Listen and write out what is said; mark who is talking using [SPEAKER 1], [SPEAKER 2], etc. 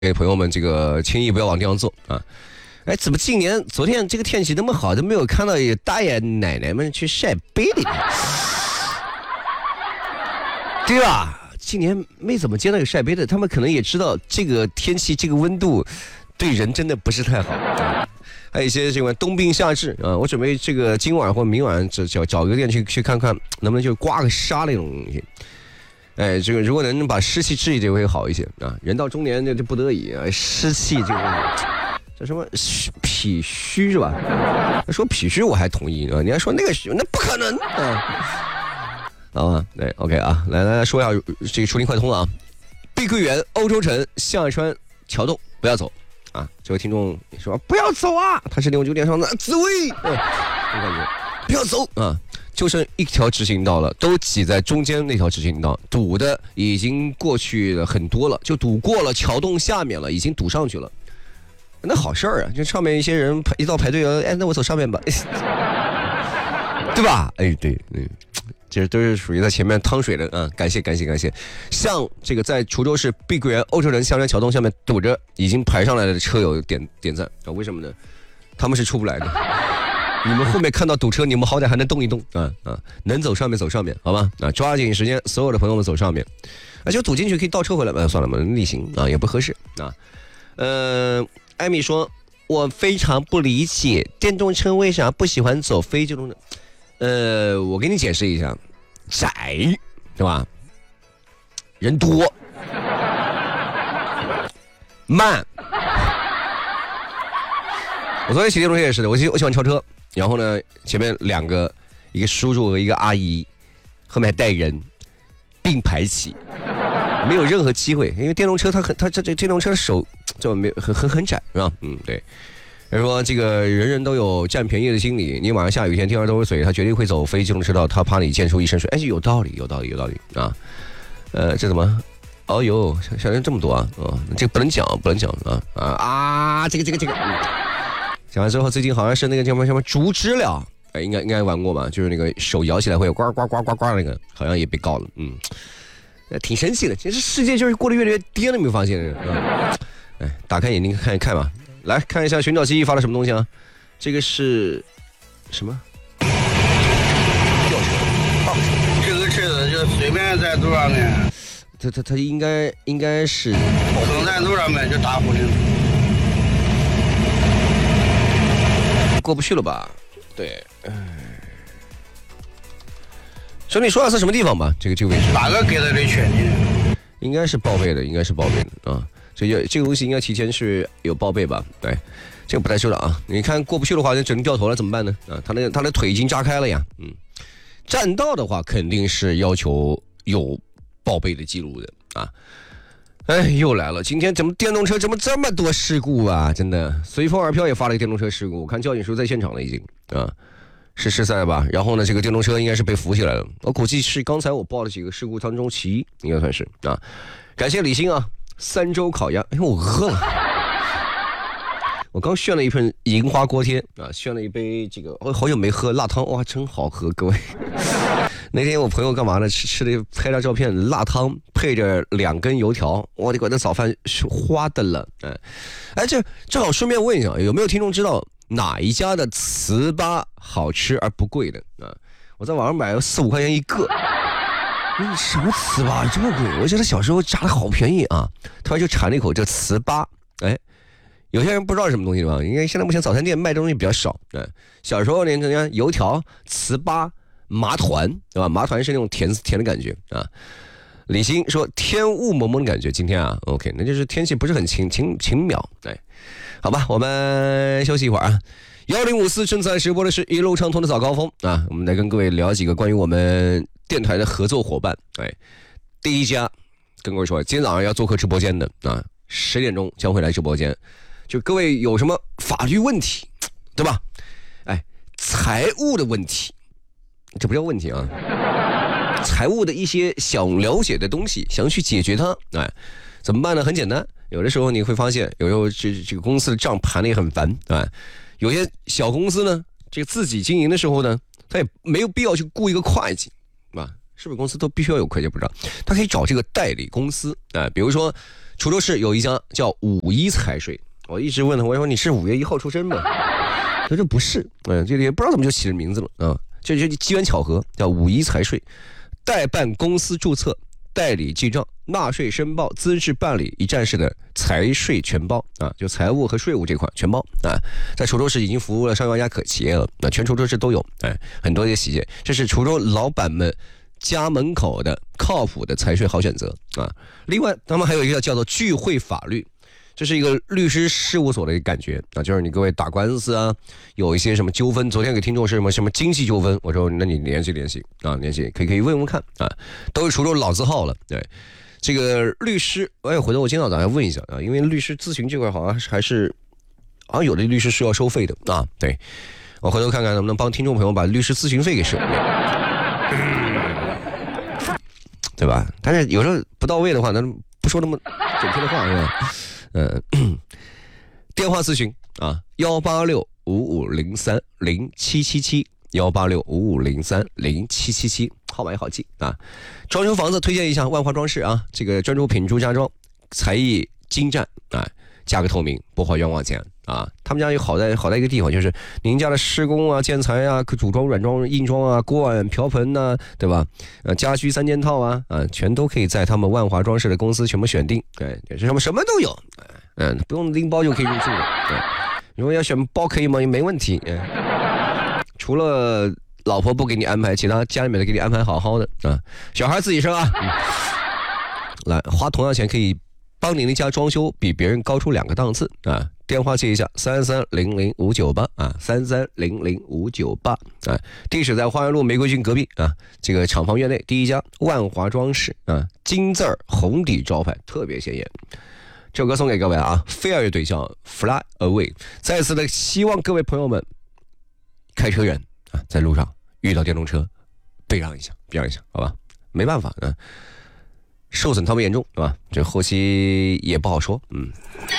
[SPEAKER 1] 给朋友们这个轻易不要往地上坐啊。哎，怎么昨天这个天气那么好，都没有看到大爷奶奶们去晒杯的，对吧？今年没怎么见到有晒杯的，他们可能也知道这个天气这个温度对人真的不是太好。还有一些这个冬病夏治啊，我准备这个今晚或明晚找个店去看看，能不能就刮个痧那种东西。哎，这个如果能把湿气治一治会好一些啊。人到中年就不得已啊，湿气这个叫什么脾虚是吧？说脾虚我还同意啊，你还说那个虚，那不可能啊。好啊，对 ，OK 啊，来说一下这个出境快通了啊。碧桂园、欧洲城、象山、桥洞不要走啊！这位听众说不要走啊，他是利用酒店上的紫薇，感觉不要走啊！就剩一条直行道了，都挤在中间那条直行道，堵的已经过去了很多了，就堵过了桥洞下面了，已经堵上去了。那好事儿啊，就上面一些人一道排队了，哎，那我走上面吧，对吧？哎，对，这都是属于在前面趟水的啊！感谢。像这个在滁州市碧桂园欧洲人象山桥洞下面堵着已经排上来的车友点赞啊！为什么呢？他们是出不来的。你们后面看到堵车，你们好歹还能动一动啊！能走上面走上面，好吧？啊，抓紧时间，所有的朋友们走上面。啊，就堵进去可以倒车回来，算了嘛，逆行啊也不合适啊。艾米说，我非常不理解电动车为啥不喜欢走非机动车。我给你解释一下，窄，对吧？人多，慢。我昨天骑电动车也是的，我喜欢超车，然后呢，前面两个，一个叔叔和一个阿姨，后面还带人，并排骑，没有任何机会，因为电动车它这电动车手就没有很窄，是吧？对。人说这个人都有占便宜的心理，你晚上下雨天天上都是水，他绝对会走非机动车道，他怕你溅出一身水。哎，有道理啊。这怎么？哦呦，小人这么多啊！这个不能讲啊！这个。讲完之后，最近好像是那个叫什么竹知了，哎，应该玩过吧？就是那个手摇起来会有呱呱那个，好像也被告了。挺神奇的。其实世界就是过得越来越颠了，你没有发现？哎，打开眼睛看一看吧。来看一下寻找记忆发了什么东西啊？这个是什么？吊车、棒车。
[SPEAKER 2] 这个车子就随便在路上面，
[SPEAKER 1] 它应该是
[SPEAKER 2] 横在路上面就打虎铃，
[SPEAKER 1] 过不去了吧？对，兄弟说的是什么地方吧？这个位置
[SPEAKER 2] 哪个给的这全呢？
[SPEAKER 1] 应该是报备的啊。这个东西应该提前是有报备吧？对，这个不太知道啊。你看过不去的话，就只能掉头了，怎么办呢？啊，他的腿已经扎开了呀。占道的话肯定是要求有报备的记录的啊。哎，又来了，今天怎么电动车怎么这么多事故啊？真的，随风而飘也发了一个电动车事故，我看交警叔在现场了已经啊，是失赛吧？然后呢，这个电动车应该是被扶起来了，我估计是刚才我报的几个事故当中其一，应该算是啊。感谢李欣啊。3周烤鸭，哎，我饿了。我刚炫了一盆银花锅贴啊，炫了一杯这个，好久没喝辣汤，哇，真好喝，各位。那天我朋友干嘛呢？吃了拍张照片，辣汤配着2根油条，我的个，那早饭是花的了。哎，这正好顺便问一下，有没有听众知道哪一家的糍粑好吃而不贵的啊？我在网上买了4-5块钱一个。什么糍粑这么贵？我觉得小时候炸的好便宜啊！突然就馋了一口这糍粑，哎，有些人不知道是什么东西吧？因为现在目前早餐店卖的东西比较少。小时候呢，人家油条、糍粑、麻团，对吧？麻团是那种甜的感觉啊。李欣说天雾蒙蒙的感觉，今天啊 ，OK， 那就是天气不是很晴渺。哎，好吧，我们休息一会儿啊。1054正在直播的是一路畅通的早高峰啊，我们来跟各位聊几个关于我们电台的合作伙伴。哎，第一家跟各位说，今天早上要做客直播间的啊，10点钟将会来直播间。就各位有什么法律问题，对吧？哎，财务的问题，这不叫问题啊，财务的一些想了解的东西，想去解决它，哎，怎么办呢？很简单，有的时候你会发现，有时候这个公司的账盘的也很烦，哎。有些小公司呢，这个自己经营的时候呢，他也没有必要去雇一个会计，是不是公司都必须要有会计？不知道，他可以找这个代理公司，比如说滁州市有一家叫5·1财税，我一直问他，我说你是5月1号出生吗？他说不是，这也不知道怎么就起了名字了啊，这就机缘巧合，叫5·1财税，代办公司注册、代理记账、纳税申报、资质办理一站式的财税全包啊，就财务和税务这块全包啊，在滁州市已经服务了上万家企业了，那全滁州市都有，很多的企业，这是滁州老板们家门口的靠谱的财税好选择啊。另外，他们还有一个叫做聚会法律。这是一个律师事务所的一个感觉啊，就是你各位打官司啊，有一些什么纠纷，昨天给听众是什么经济纠纷，我说那你联系啊，联系可以问问看啊，都是滁州老字号了。对，这个律师，回头我今天早上问一下啊，因为律师咨询这块好像有的律师是要收费的啊，对，我回头看看能不能帮听众朋友把律师咨询费给省了，对吧？但是有时候不到位的话，那不说那么准确的话是吧？电话咨询啊，18655030777，18655030777，号码也好记啊。装修房子推荐一下万华装饰啊，这个专注品质家装，才艺精湛啊，价格透明，不花冤枉钱啊。他们家有好在一个地方，就是您家的施工啊、建材啊、组装、软装、硬装啊、锅碗瓢盆呐，对吧？家居3件套啊，全都可以在他们万华装饰的公司全部选定，什么都有，不用拎包就可以入住的。如果要选包可以吗？也没问题。除了老婆不给你安排，其他家里面的给你安排好好的啊。小孩自己生啊。来，花同样钱可以帮您的家装修比别人高出2个档次啊！电话记一下，3300598啊，3300598啊，地址在花园路玫瑰郡隔壁啊，这个厂房院内第一家万华装饰啊，金字红底招牌特别显眼。这首歌送给各位啊，飞儿乐队叫 Fly Away。再次的希望各位朋友们开车人啊，在路上遇到电动车，避让一下，好吧？没办法，受损特别严重，对吧？这后期也不好说，